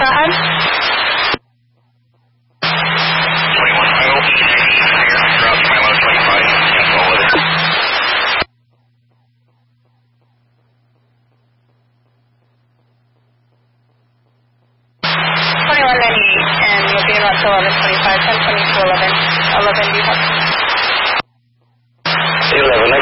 ahead. 21 Milo. Here, drop Milo 25. Cancel weather. 2198, and you'll be in route to 1125, 1022, 11. 11, do you have? 11,